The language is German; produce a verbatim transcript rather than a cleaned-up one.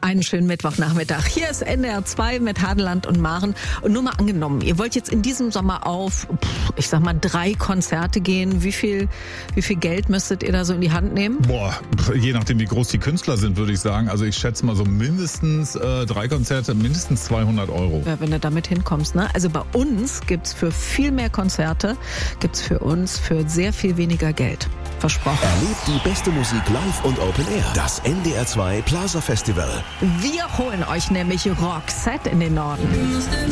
Einen schönen Mittwochnachmittag. Hier ist N D R zwei mit Hadeland und Maren. Und nur mal angenommen, ihr wollt jetzt in diesem Sommer auf, ich sag mal, drei Konzerte gehen. Wie viel, wie viel Geld müsstet ihr da so in die Hand nehmen? Boah, je nachdem, wie groß die Künstler sind, würde ich sagen. Also ich schätze mal so mindestens äh, drei Konzerte, mindestens zweihundert Euro. Ja, wenn du damit hinkommst, ne? Also bei uns gibt's für viel mehr Konzerte, gibt's für uns für sehr viel weniger Geld. Versprochen. Erlebt die beste Musik live und Open Air. Das N D R zwei Plaza Festival. Wir holen euch nämlich Roxette in den Norden.